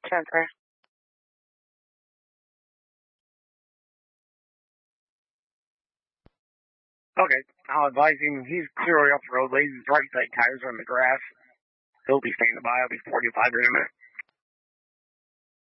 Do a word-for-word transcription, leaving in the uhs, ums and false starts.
Transfer. Okay, I'll advise him. He's clearly off the road. Lays his right side tires on the grass. He'll be standing by. I'll be forty-five in a minute.